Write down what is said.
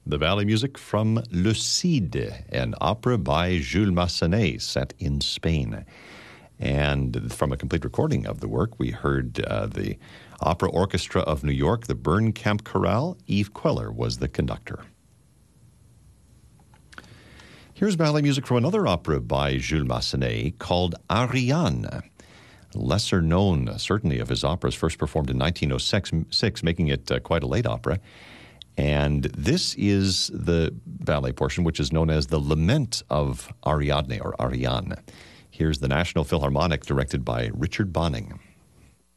The ballet music from Le Cid, an opera by Jules Massenet set in Spain. And from a complete recording of the work, we heard the Opera Orchestra of New York, the Bernkamp Chorale. Yves Queller was the conductor. Here's ballet music from another opera by Jules Massenet called Ariane. Lesser known, certainly, of his operas, first performed in 1906, making it quite a late opera. And this is the ballet portion, which is known as the Lament of Ariadne, or Ariane. Here's the National Philharmonic, directed by Richard Bonning.